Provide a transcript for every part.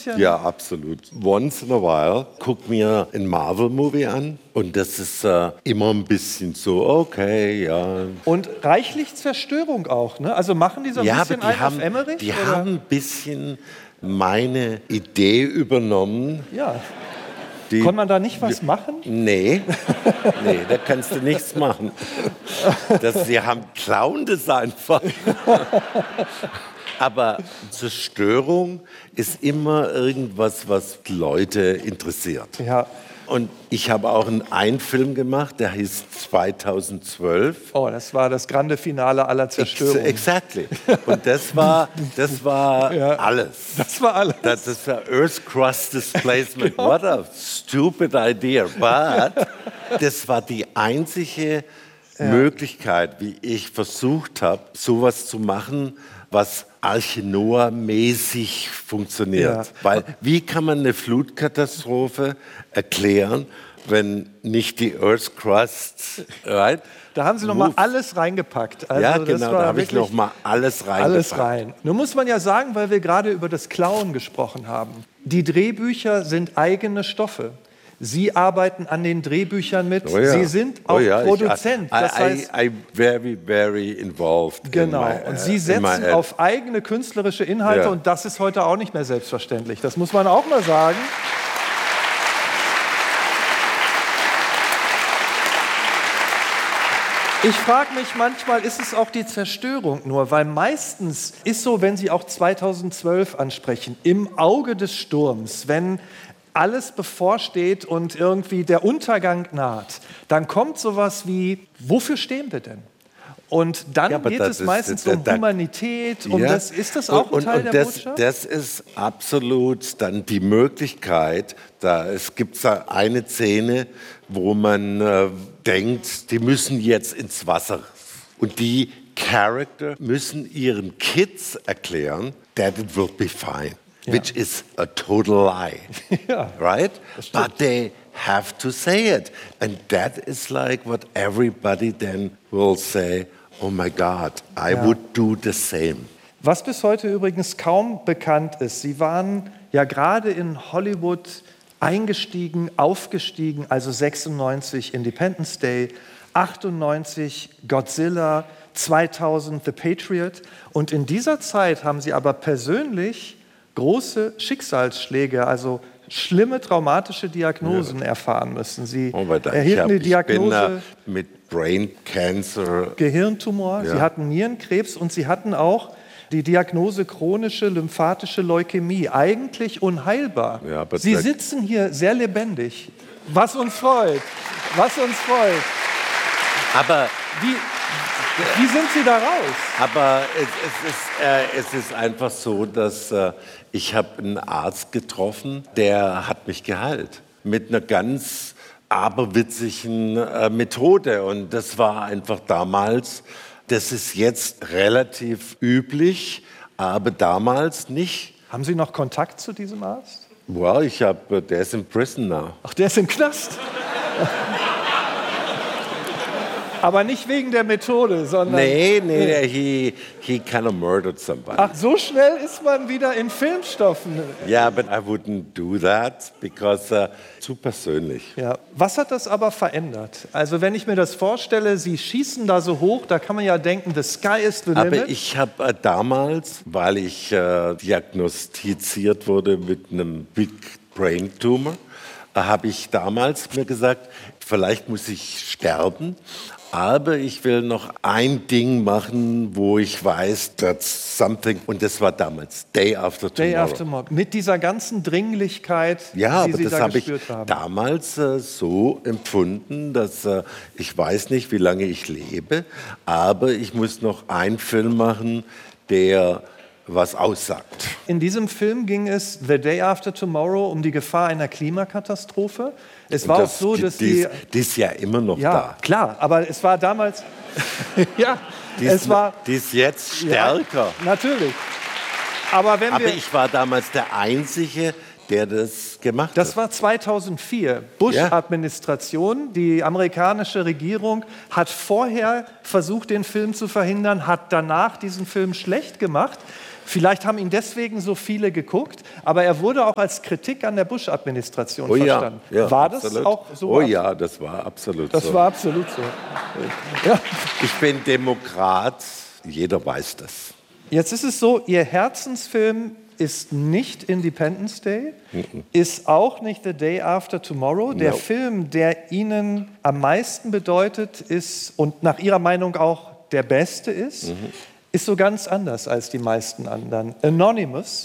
bisschen? Ja, absolut. Once in a while guck mir ein Marvel-Movie an und das ist immer ein bisschen so, okay, ja. Und reichlich Zerstörung auch, ne? Also machen die so ein bisschen aber auf Emmerich? die oder? haben ein bisschen meine Idee übernommen. Ja. Kann man da nicht was machen? Nee, da kannst du nichts machen. Sie klauen das einfach. Aber Zerstörung ist immer irgendwas, was Leute interessiert. Ja. Und ich habe auch einen Film gemacht, der hieß 2012. Oh, das war das grande Finale aller Zerstörung. Exactly. Und das war Ja. alles. Das war alles. Das war Earth Crust Displacement. What a stupid idea. But das war die einzige Möglichkeit, wie ich versucht habe, sowas zu machen, was Arche Noah-mäßig funktioniert. Ja. Weil wie kann man eine Flutkatastrophe erklären, wenn nicht die Earth Crust, right? Da haben Sie noch mal alles reingepackt. Also ja, das genau, war da habe ich wirklich noch mal alles reingepackt. alles rein. Nun muss man ja sagen, weil wir gerade über das Klauen gesprochen haben. Die Drehbücher sind eigene Stoffe. Sie arbeiten an den Drehbüchern mit. Oh ja. Sie sind auch Produzent. Das heißt, I'm very, very involved. genau. Und Sie setzen auf eigene künstlerische Inhalte. Ja. Und das ist heute auch nicht mehr selbstverständlich. Das muss man auch mal sagen. Ich frage mich manchmal, ist es auch die Zerstörung nur? Weil meistens ist so, wenn Sie auch 2012 ansprechen, im Auge des Sturms, wenn alles bevorsteht und irgendwie der Untergang naht, dann kommt sowas wie, wofür stehen wir denn? Und dann geht es meistens um Humanität. Ist das auch ein Teil der Botschaft? Das ist absolut dann die Möglichkeit. Es gibt eine Szene, wo man denkt, die müssen jetzt ins Wasser. Und die Charakter müssen ihren Kids erklären, that it will be fine. Which is a total lie, right? But they have to say it. And that is like what everybody then will say, oh my God, I would do the same. Was bis heute übrigens kaum bekannt ist, Sie waren ja gerade in Hollywood eingestiegen, aufgestiegen, also 96 Independence Day, 98 Godzilla, 2000 The Patriot. Und in dieser Zeit haben Sie aber persönlich große Schicksalsschläge, also schlimme traumatische Diagnosen erfahren müssen. Sie erhielten die Diagnose ich bin mit Brain Cancer, Gehirntumor, Sie hatten Nierenkrebs und Sie hatten auch die Diagnose chronische lymphatische Leukämie, eigentlich unheilbar. Ja, Sie sitzen hier sehr lebendig, was uns freut, Aber wie sind Sie da raus? Aber es ist einfach so, dass ich habe einen Arzt getroffen, der hat mich geheilt mit einer ganz aberwitzigen Methode. Und das war einfach damals, das ist jetzt relativ üblich, aber damals nicht. Haben Sie noch Kontakt zu diesem Arzt? Well, der ist in prison now. Ach, der ist im Knast? Aber nicht wegen der Methode, sondern... Nee, he kind of murdered somebody. Ach, so schnell ist man wieder in Filmstoffen. Ja, but I wouldn't do that, because zu persönlich. Ja. Was hat das aber verändert? Also wenn ich mir das vorstelle, Sie schießen da so hoch, da kann man ja denken, the sky is the limit. Aber ich habe damals, weil ich diagnostiziert wurde mit einem Big Brain Tumor, habe ich damals mir gesagt, vielleicht muss ich sterben. Aber ich will noch ein Ding machen, wo ich weiß, that's something. Und das war damals Day After Tomorrow. Day After Tomorrow. Mit dieser ganzen Dringlichkeit, die Sie das da habe ich gespürt haben. damals so empfunden, dass ich weiß nicht, wie lange ich lebe, aber ich muss noch einen Film machen, der was aussagt. In diesem Film ging es The Day After Tomorrow um die Gefahr einer Klimakatastrophe. Es war auch so, dass die ist ja immer noch da. Ja, klar, aber es war damals... Die ist jetzt stärker. Ja, natürlich. Aber ich war damals der Einzige, der das gemacht hat. Das war 2004, Bush-Administration. Die amerikanische Regierung hat vorher versucht, den Film zu verhindern, hat danach diesen Film schlecht gemacht. Vielleicht haben ihn deswegen so viele geguckt, aber er wurde auch als Kritik an der Bush-Administration verstanden. Ja, war das absolut. auch so? Oh ja, das war absolut so. Das war absolut so. Ja. Ich bin Demokrat, jeder weiß das. Jetzt ist es so, Ihr Herzensfilm ist nicht Independence Day, ist auch nicht The Day After Tomorrow. Der Film, der Ihnen am meisten bedeutet ist und nach Ihrer Meinung auch der beste ist so ganz anders als die meisten anderen. Anonymous.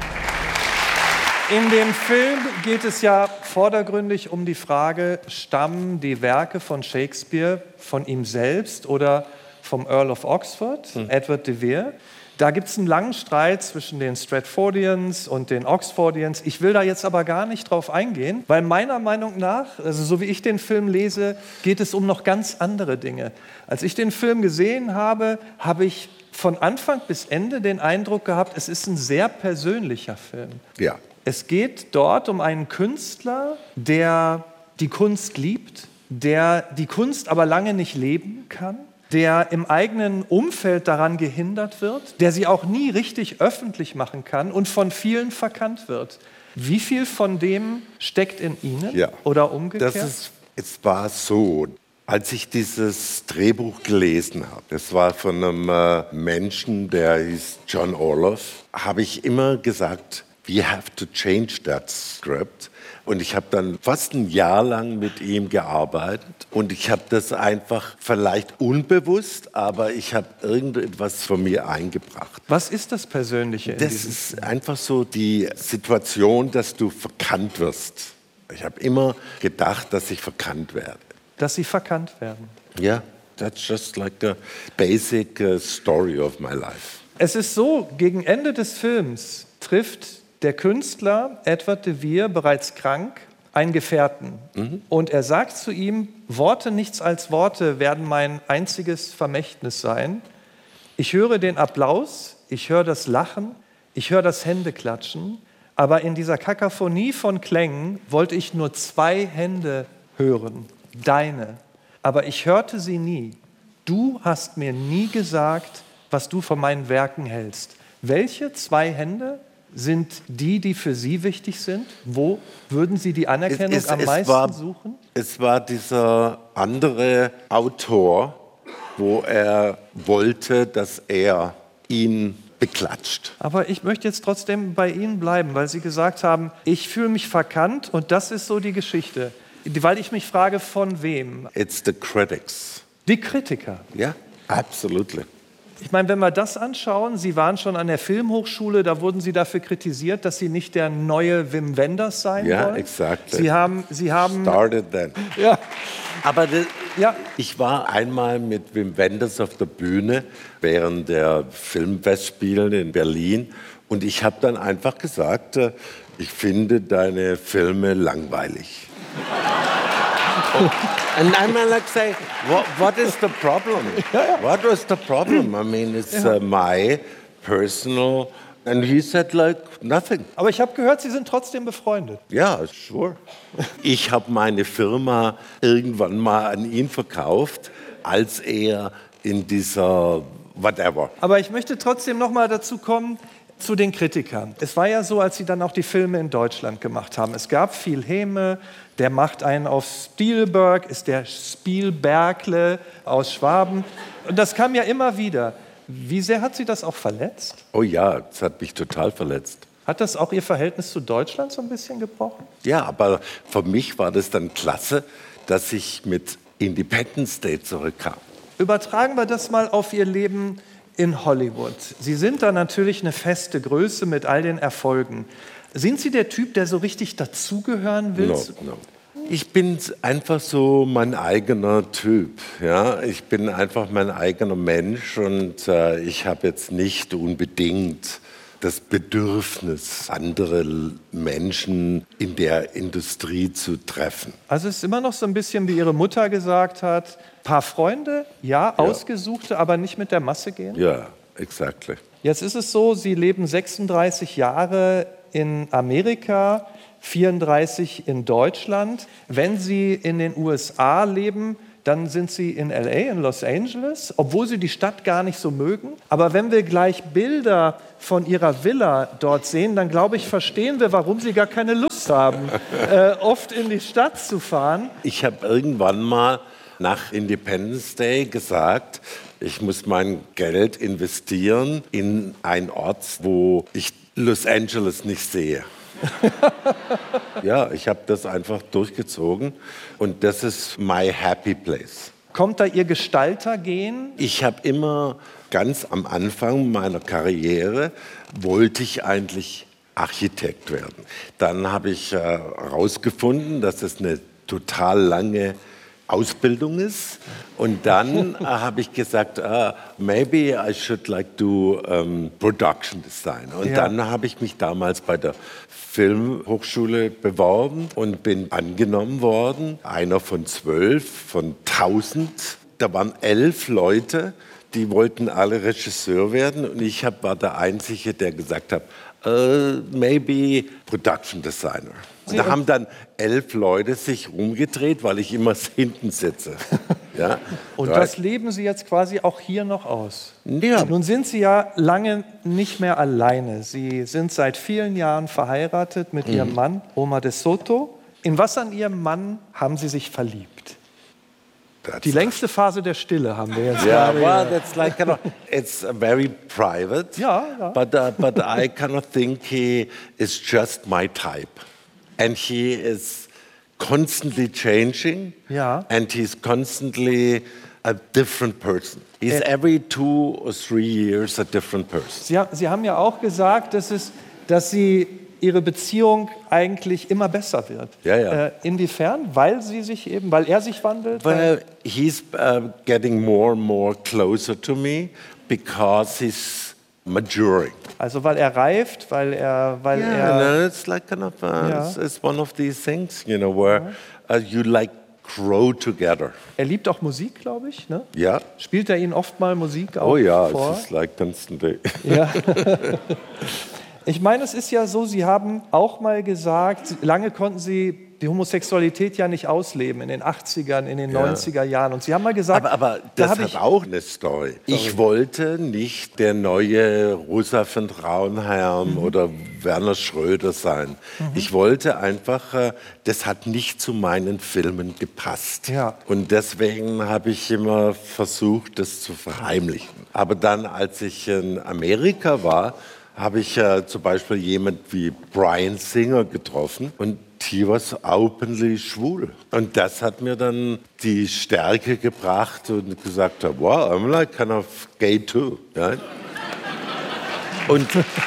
In dem Film geht es ja vordergründig um die Frage, stammen die Werke von Shakespeare von ihm selbst oder vom Earl of Oxford, Edward de Vere? Da gibt es einen langen Streit zwischen den Stratfordians und den Oxfordians. Ich will da jetzt aber gar nicht drauf eingehen, weil meiner Meinung nach, also so wie ich den Film lese, geht es um noch ganz andere Dinge. Als ich den Film gesehen habe, habe ich von Anfang bis Ende den Eindruck gehabt, es ist ein sehr persönlicher Film. Ja. Es geht dort um einen Künstler, der die Kunst liebt, der die Kunst aber lange nicht leben kann, der im eigenen Umfeld daran gehindert wird, der sie auch nie richtig öffentlich machen kann und von vielen verkannt wird. Wie viel von dem steckt in Ihnen oder umgekehrt? Es war so, als ich dieses Drehbuch gelesen habe, das war von einem Menschen, der hieß John Orloff, habe ich immer gesagt, we have to change that script. Und ich habe dann fast ein Jahr lang mit ihm gearbeitet und ich habe das einfach vielleicht unbewusst, aber ich habe irgendetwas von mir eingebracht. Was ist das Persönliche in diesem Das ist einfach so die Situation, dass du verkannt wirst. Ich habe immer gedacht, dass ich verkannt werde. Dass Sie verkannt werden. Ja, that's just like a basic story of my life. Es ist so, gegen Ende des Films trifft der Künstler Edward de Vere, bereits krank, einen Gefährten. Und er sagt zu ihm, Worte, nichts als Worte werden mein einziges Vermächtnis sein. Ich höre den Applaus, ich höre das Lachen, ich höre das Händeklatschen, aber in dieser Kakophonie von Klängen wollte ich nur 2 Hände hören, deine. Aber ich hörte sie nie. Du hast mir nie gesagt, was du von meinen Werken hältst. Welche 2 Hände sind die für Sie wichtig sind? Wo würden Sie die Anerkennung am meisten suchen? Es war dieser andere Autor, wo er wollte, dass er ihn beklatscht. Aber ich möchte jetzt trotzdem bei Ihnen bleiben, weil Sie gesagt haben, ich fühle mich verkannt und das ist so die Geschichte. Weil ich mich frage, von wem? It's the critics. Die Kritiker. Ja, absolutely. Ich meine, wenn wir das anschauen, Sie waren schon an der Filmhochschule, da wurden Sie dafür kritisiert, dass Sie nicht der neue Wim Wenders sein wollen. Ja, exakt. Sie haben Started then. Ja. Aber ich war einmal mit Wim Wenders auf der Bühne während der Filmfestspiele in Berlin und ich habe dann einfach gesagt, ich finde deine Filme langweilig. And I'm like saying, what is the problem? What was the problem? I mean, it's my personal. And he said like nothing. Aber ich habe gehört, Sie sind trotzdem befreundet. Ja, sure. Ich habe meine Firma irgendwann mal an ihn verkauft, als er in dieser whatever. Aber ich möchte trotzdem noch mal dazu kommen, zu den Kritikern. Es war ja so, als Sie dann auch die Filme in Deutschland gemacht haben. Es gab viel Häme, der macht einen auf Spielberg, ist der Spielbergle aus Schwaben. Und das kam ja immer wieder. Wie sehr hat Sie das auch verletzt? Oh ja, das hat mich total verletzt. Hat das auch Ihr Verhältnis zu Deutschland so ein bisschen gebrochen? Ja, aber für mich war das dann klasse, dass ich mit Independence Day zurückkam. Übertragen wir das mal auf Ihr Leben in Hollywood. Sie sind da natürlich eine feste Größe mit all den Erfolgen. Sind Sie der Typ, der so richtig dazugehören will? No. Ich bin einfach so mein eigener Typ. Ja? Ich bin einfach mein eigener Mensch und ich habe jetzt nicht unbedingt das Bedürfnis, andere Menschen in der Industrie zu treffen. Also es ist immer noch so ein bisschen, wie Ihre Mutter gesagt hat, paar Freunde, ja, ausgesuchte, aber nicht mit der Masse gehen? Ja, exactly. Jetzt ist es so, Sie leben 36 Jahre in Amerika, 34 in Deutschland. Wenn Sie in den USA leben, dann sind sie in LA, in Los Angeles, obwohl sie die Stadt gar nicht so mögen. Aber wenn wir gleich Bilder von ihrer Villa dort sehen, dann glaube ich, verstehen wir, warum sie gar keine Lust haben, oft in die Stadt zu fahren. Ich habe irgendwann mal nach Independence Day gesagt, ich muss mein Geld investieren in einen Ort, wo ich Los Angeles nicht sehe. Ja, ich habe das einfach durchgezogen und das ist my happy place. Kommt da Ihr Gestaltergehen? Ich habe immer ganz am Anfang meiner Karriere, wollte ich eigentlich Architekt werden. Dann habe ich herausgefunden, dass es eine total lange Ausbildung ist. Und dann habe ich gesagt, maybe I should like do production design. Und dann habe ich mich damals bei der Filmhochschule beworben und bin angenommen worden. Einer von 12, von 1000. Da waren 11 Leute, die wollten alle Regisseur werden. Und ich war der Einzige, der gesagt hat, maybe production designer. Und da haben dann 11 Leute sich rumgedreht, weil ich immer hinten sitze. Ja? Und das leben Sie jetzt quasi auch hier noch aus. Ja. Nun sind Sie ja lange nicht mehr alleine. Sie sind seit vielen Jahren verheiratet mit Ihrem Mann, Omar de Soto. In was an Ihrem Mann haben Sie sich verliebt? Die längste Phase der Stille haben wir jetzt. Yeah, well, that's like it's very private. Ja. But I kind of think he is just my type, and he is constantly changing. Ja. And he's constantly a different person. He's every 2 or 3 years a different person. Sie haben ja auch gesagt, dass Sie Ihre Beziehung eigentlich immer besser wird. Ja. Inwiefern? Weil er sich wandelt? Well, he's getting more and more closer to me because he's maturing. Also weil er reift, weil er No, it's like kind of it's one of these things, you know, where you like grow together. Er liebt auch Musik, glaube ich, ne? Ja. Spielt er Ihnen oft mal Musik auch Oh ja, vor? es ist like constantly. Ja. Ich meine, es ist ja so, Sie haben auch mal gesagt, lange konnten Sie die Homosexualität ja nicht ausleben, in den 80ern, in den 90er Jahren. Und Sie haben mal gesagt... Aber das hat auch eine Story. Ich wollte nicht der neue Rosa von Traunherrn oder Werner Schröder sein. Ich wollte einfach, das hat nicht zu meinen Filmen gepasst. Ja. Und deswegen habe ich immer versucht, das zu verheimlichen. Aber dann, als ich in Amerika war, habe ich zum Beispiel jemand wie Bryan Singer getroffen und he was openly schwul. Und das hat mir dann die Stärke gebracht und gesagt, wow, I'm like kind of gay too. Ja? Und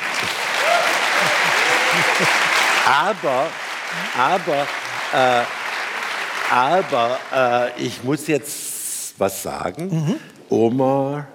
aber ich muss jetzt was sagen. Omar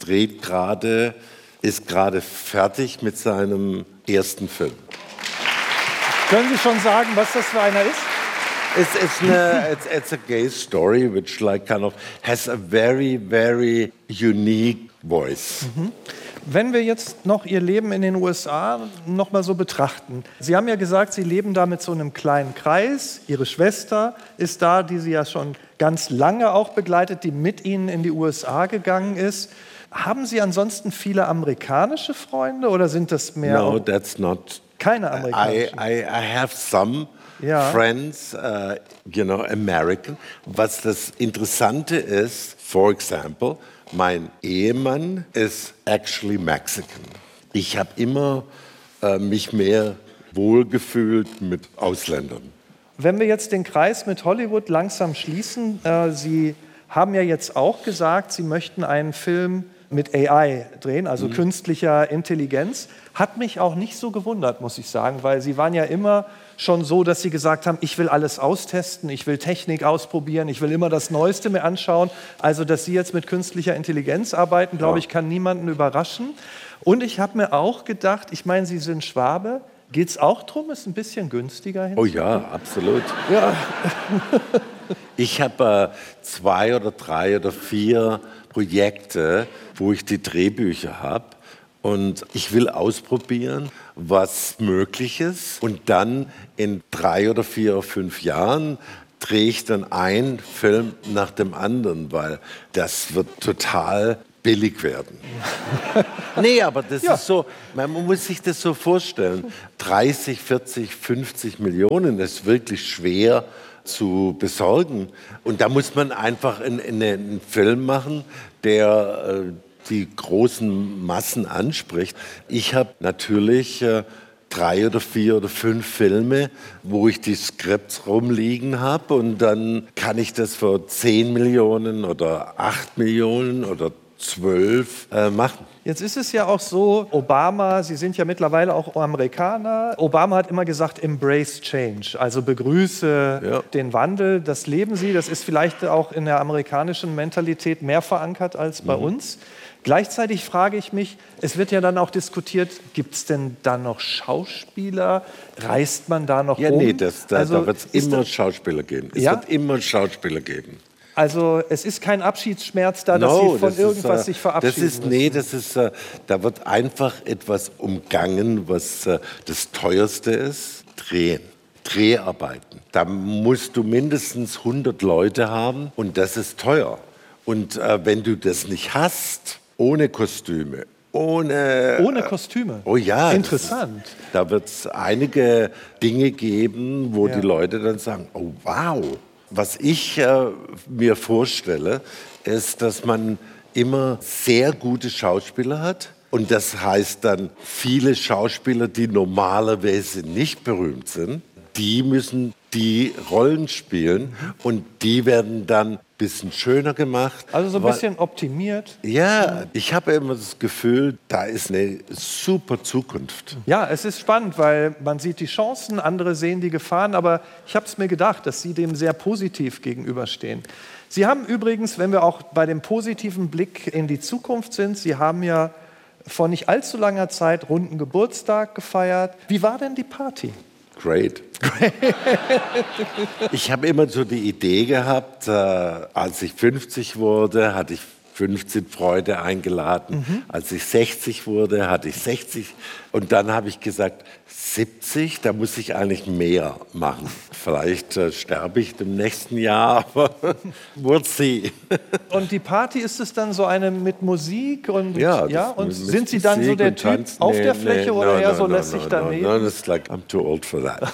ist gerade fertig mit seinem ersten Film. Können Sie schon sagen, was das für einer ist? It's a gay story which like kind of has a very, very unique voice. Wenn wir jetzt noch Ihr Leben in den USA noch mal so betrachten. Sie haben ja gesagt, Sie leben da mit so einem kleinen Kreis. Ihre Schwester ist da, die Sie ja schon ganz lange auch begleitet, die mit Ihnen in die USA gegangen ist. Haben Sie ansonsten viele amerikanische Freunde oder sind das mehr? No, that's not. Keine amerikanischen. I have some friends, American. Was das Interessante ist, for example, mein Ehemann ist actually Mexican. Ich habe immer mich mehr wohlgefühlt mit Ausländern. Wenn wir jetzt den Kreis mit Hollywood langsam schließen, Sie haben ja jetzt auch gesagt, Sie möchten einen Film mit AI drehen, also künstlicher Intelligenz. Hat mich auch nicht so gewundert, muss ich sagen, weil Sie waren ja immer schon so, dass Sie gesagt haben, ich will alles austesten, ich will Technik ausprobieren, ich will immer das Neueste mir anschauen. Also, dass Sie jetzt mit künstlicher Intelligenz arbeiten, glaube ich, kann niemanden überraschen. Und ich habe mir auch gedacht, ich meine, Sie sind Schwabe, geht es auch darum, es ein bisschen günstiger hin? Oh ja, absolut. Ja. Ich habe 2 oder 3 oder 4 Projekte, wo ich die Drehbücher habe. Und ich will ausprobieren, was möglich ist. Und dann in 3 oder 4 oder 5 Jahren drehe ich dann einen Film nach dem anderen, weil das wird total billig werden. Nee, aber das ist so, man muss sich das so vorstellen. 30, 40, 50 Millionen ist wirklich schwer zu besorgen. Und da muss man einfach einen Film machen, der die großen Massen anspricht. Ich habe natürlich 3 oder 4 oder 5 Filme, wo ich die Skripts rumliegen habe und dann kann ich das für 10 Millionen oder 8 Millionen oder 12 machen. Jetzt ist es ja auch so, Obama, Sie sind ja mittlerweile auch Amerikaner, Obama hat immer gesagt, embrace change, also begrüße den Wandel, das leben Sie, das ist vielleicht auch in der amerikanischen Mentalität mehr verankert als bei uns. Gleichzeitig frage ich mich, es wird ja dann auch diskutiert, gibt es denn da noch Schauspieler? Reist man da noch rum? Nee, da wird es immer Schauspieler geben. Es wird immer Schauspieler geben. Also es ist kein Abschiedsschmerz da, dass Sie von irgendwas sich verabschieden müssen. Da wird einfach etwas umgangen, was das Teuerste ist. Dreharbeiten. Da musst du mindestens 100 Leute haben und das ist teuer. Und wenn du das nicht hast, ohne Kostüme, ohne Kostüme? Oh ja. Interessant. Da wird es einige Dinge geben, wo die Leute dann sagen, oh wow. Was ich mir vorstelle, ist, dass man immer sehr gute Schauspieler hat. Und das heißt dann, viele Schauspieler, die normalerweise nicht berühmt sind, die müssen die Rollen spielen und die werden dann ein bisschen schöner gemacht. Also so ein bisschen optimiert. Ja, ich habe immer das Gefühl, da ist eine super Zukunft. Ja, es ist spannend, weil man sieht die Chancen, andere sehen die Gefahren, aber ich habe es mir gedacht, dass Sie dem sehr positiv gegenüberstehen. Sie haben übrigens, wenn wir auch bei dem positiven Blick in die Zukunft sind, Sie haben ja vor nicht allzu langer Zeit runden Geburtstag gefeiert. Wie war denn die Party? Great. Ich habe immer so die Idee gehabt, als ich 50 wurde, hatte ich 15 Freunde eingeladen. Als ich 60 wurde, hatte ich 60. Und dann habe ich gesagt, 70, da muss ich eigentlich mehr machen. Vielleicht sterbe ich im nächsten Jahr, aber we'll see. Und die Party, ist es dann so eine mit Musik? Und, und mit sind Sie dann Musik so der und Typ Tanzen? auf der Fläche oder eher so lässig daneben? No, it's like, I'm too old for that.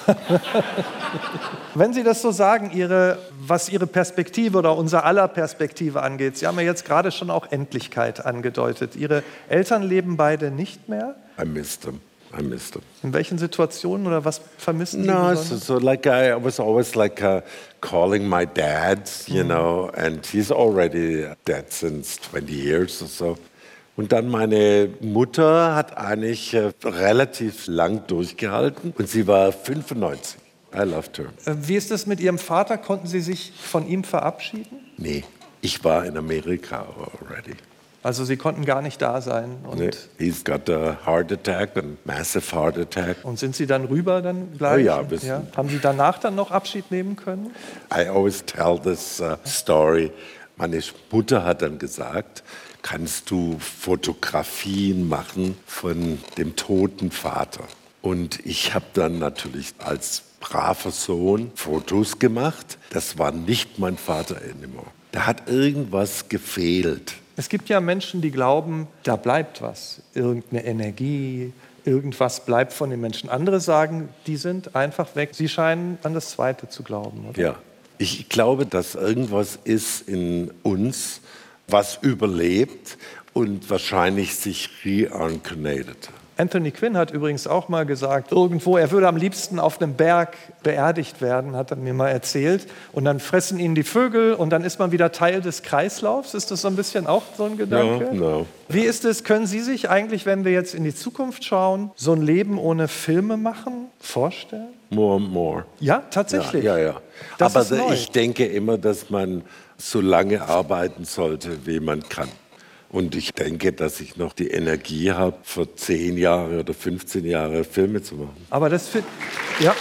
Wenn Sie das so sagen, was Ihre Perspektive oder unser aller Perspektive angeht, Sie haben ja jetzt gerade schon auch Endlichkeit angedeutet. Ihre Eltern leben beide nicht mehr? I miss them. In welchen Situationen oder was vermissen Sie? No, so like I was always like calling my dad, you know, and he's already dead since 20 years or so. Und dann meine Mutter hat eigentlich relativ lang durchgehalten und sie war 95. I loved her. Wie ist es mit Ihrem Vater? Konnten Sie sich von ihm verabschieden? Nee, ich war in Amerika already. Also Sie konnten gar nicht da sein. Und He's got a heart attack, a massive heart attack. Und sind Sie dann rüber dann gleich? Ja. Haben Sie danach dann noch Abschied nehmen können? I always tell this story. Meine Mutter hat dann gesagt, kannst du Fotografien machen von dem toten Vater? Und ich habe dann natürlich als braver Sohn Fotos gemacht. Das war nicht mein Vater anymore. Da hat irgendwas gefehlt. Es gibt ja Menschen, die glauben, da bleibt was, irgendeine Energie, irgendwas bleibt von den Menschen. Andere sagen, die sind einfach weg. Sie scheinen an das Zweite zu glauben, oder? Ja, ich glaube, dass irgendwas ist in uns, was überlebt und wahrscheinlich sich reincarnated. Anthony Quinn hat übrigens auch mal gesagt, irgendwo, er würde am liebsten auf einem Berg beerdigt werden, hat er mir mal erzählt. Und dann fressen ihn die Vögel und dann ist man wieder Teil des Kreislaufs. Ist das so ein bisschen auch so ein Gedanke? Ja, no. Wie ist es, können Sie sich eigentlich, wenn wir jetzt in die Zukunft schauen, so ein Leben ohne Filme machen, vorstellen? More and more. Ja, tatsächlich. Ja. Das Aber ist neu. ich denke immer, dass man so lange arbeiten sollte, wie man kann. Und ich denke, dass ich noch die Energie habe, für 10 Jahre oder 15 Jahre Filme zu machen. Aber das ja.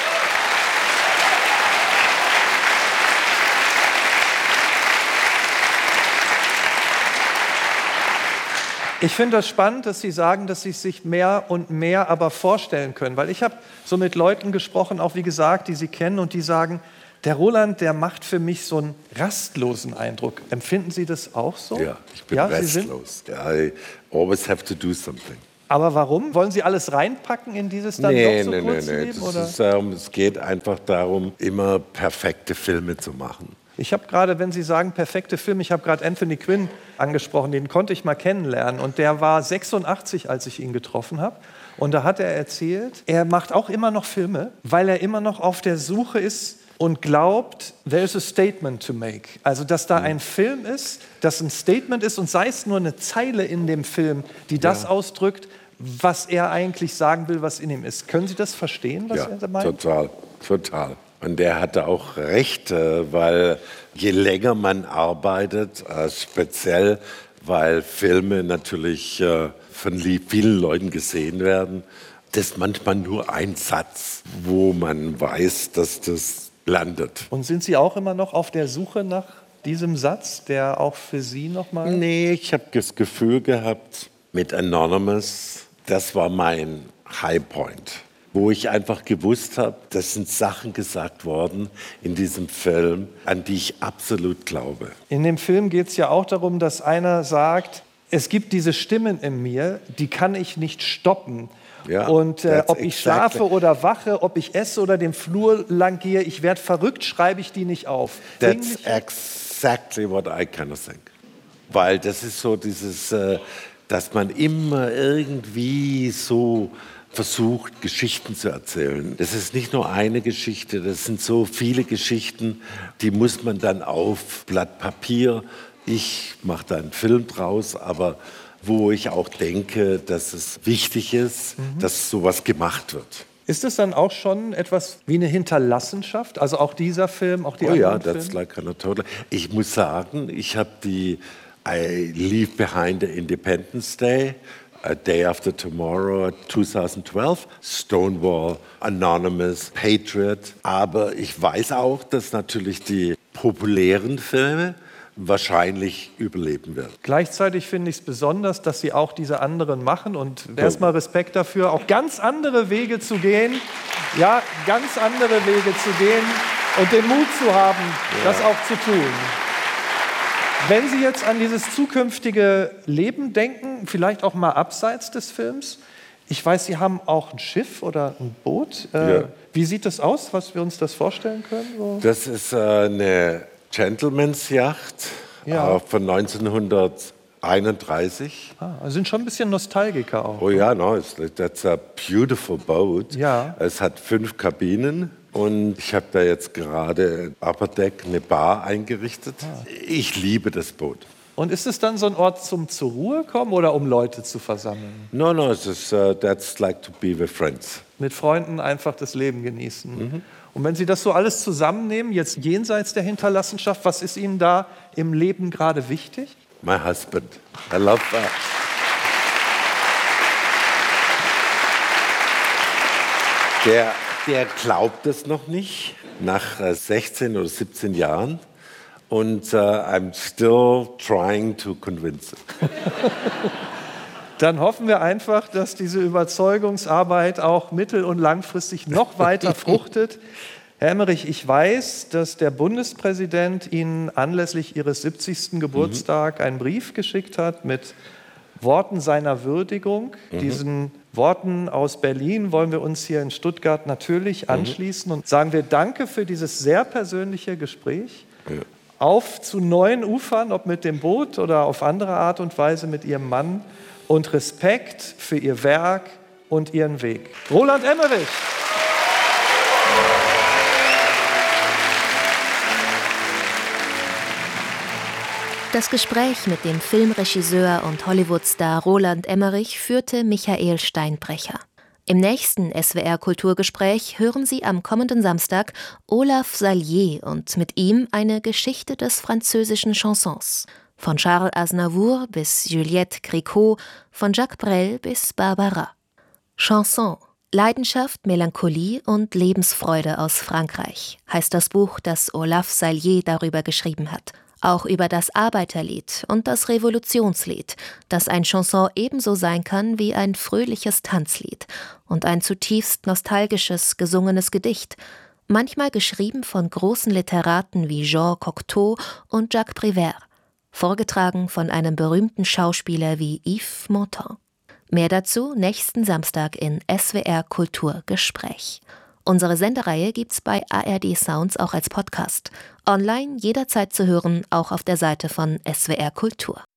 Ich finde das spannend, dass Sie sagen, dass Sie sich mehr und mehr aber vorstellen können. Weil ich habe so mit Leuten gesprochen, auch wie gesagt, die Sie kennen und die sagen, Der Roland, der macht für mich so einen rastlosen Eindruck. Empfinden Sie das auch so? Ja, ich bin restlos. I always have to do something. Aber warum? Wollen Sie alles reinpacken in dieses dann doch so kurze Leben? Oder? Es geht einfach darum, immer perfekte Filme zu machen. Ich habe gerade, wenn Sie sagen perfekte Filme, ich habe gerade Anthony Quinn angesprochen, den konnte ich mal kennenlernen. Und der war 86, als ich ihn getroffen habe. Und da hat er erzählt, er macht auch immer noch Filme, weil er immer noch auf der Suche ist und glaubt, there is a statement to make. Also, dass da ein Film ist, das ein Statement ist und sei es nur eine Zeile in dem Film, die das ausdrückt, was er eigentlich sagen will, was in ihm ist. Können Sie das verstehen, was er meint? Total. Und der hatte auch recht, weil je länger man arbeitet, speziell, weil Filme natürlich von vielen Leuten gesehen werden, das ist manchmal nur ein Satz, wo man weiß, dass das landet. Und sind Sie auch immer noch auf der Suche nach diesem Satz, der auch für Sie nochmal... Nee, ich habe das Gefühl gehabt, mit Anonymous, das war mein Highpoint, wo ich einfach gewusst habe, das sind Sachen gesagt worden in diesem Film, an die ich absolut glaube. In dem Film geht es ja auch darum, dass einer sagt, es gibt diese Stimmen in mir, die kann ich nicht stoppen. Ja, und ob ich schlafe oder wache, ob ich esse oder den Flur lang gehe, ich werde verrückt, schreibe ich die nicht auf. That's exactly what I kind of think. Weil das ist so dieses, dass man immer irgendwie so versucht, Geschichten zu erzählen. Das ist nicht nur eine Geschichte, das sind so viele Geschichten, die muss man dann auf Blatt Papier, ich mache da einen Film draus, aber wo ich auch denke, dass es wichtig ist, dass sowas gemacht wird. Ist es dann auch schon etwas wie eine Hinterlassenschaft? Also auch dieser Film, auch die anderen Filme? That's like a total. Ich muss sagen, ich habe die I Leave Behind the Independence Day, A Day After Tomorrow 2012, Stonewall, Anonymous, Patriot. Aber ich weiß auch, dass natürlich die populären Filme wahrscheinlich überleben wird. Gleichzeitig finde ich es besonders, dass Sie auch diese anderen machen und erstmal Respekt dafür, auch ganz andere Wege zu gehen, ja, ganz andere Wege zu gehen und den Mut zu haben, das auch zu tun. Wenn Sie jetzt an dieses zukünftige Leben denken, vielleicht auch mal abseits des Films, ich weiß, Sie haben auch ein Schiff oder ein Boot. Wie sieht das aus, was wir uns das vorstellen können? So? Das ist eine Gentleman's Yacht von 1931. Also sind schon ein bisschen Nostalgiker auch. Oh ja, no, that's a beautiful boat. Ja. Es hat 5 Kabinen und ich habe da jetzt gerade Upper Deck eine Bar eingerichtet. Ich liebe das Boot. Und ist es dann so ein Ort zum zur Ruhe kommen oder um Leute zu versammeln? No, es ist that's like to be with friends. Mit Freunden einfach das Leben genießen. Und wenn Sie das so alles zusammennehmen, jetzt jenseits der Hinterlassenschaft, was ist Ihnen da im Leben gerade wichtig? My husband. I love that. Der glaubt es noch nicht, nach 16 oder 17 Jahren. Und I'm still trying to convince him. Dann hoffen wir einfach, dass diese Überzeugungsarbeit auch mittel- und langfristig noch weiter fruchtet. Herr Emmerich, ich weiß, dass der Bundespräsident Ihnen anlässlich Ihres 70. Geburtstag einen Brief geschickt hat mit Worten seiner Würdigung. Diesen Worten aus Berlin wollen wir uns hier in Stuttgart natürlich anschließen und sagen wir Danke für dieses sehr persönliche Gespräch. Ja. Auf zu neuen Ufern, ob mit dem Boot oder auf andere Art und Weise mit Ihrem Mann. Und Respekt für Ihr Werk und Ihren Weg. Roland Emmerich. Das Gespräch mit dem Filmregisseur und Hollywood-Star Roland Emmerich führte Michael Steinbrecher. Im nächsten SWR-Kulturgespräch hören Sie am kommenden Samstag Olaf Salier und mit ihm eine Geschichte des französischen Chansons. Von Charles Aznavour bis Juliette Gréco, von Jacques Brel bis Barbara. Chanson, Leidenschaft, Melancholie und Lebensfreude aus Frankreich, heißt das Buch, das Olaf Salier darüber geschrieben hat. Auch über das Arbeiterlied und das Revolutionslied, das ein Chanson ebenso sein kann wie ein fröhliches Tanzlied und ein zutiefst nostalgisches, gesungenes Gedicht manchmal geschrieben von großen Literaten wie Jean Cocteau und Jacques Prévert, vorgetragen von einem berühmten Schauspieler wie Yves Montand. Mehr dazu nächsten Samstag in SWR Kultur Gespräch. Unsere Sendereihe gibt's bei ARD Sounds auch als Podcast. Online jederzeit zu hören, auch auf der Seite von SWR Kultur.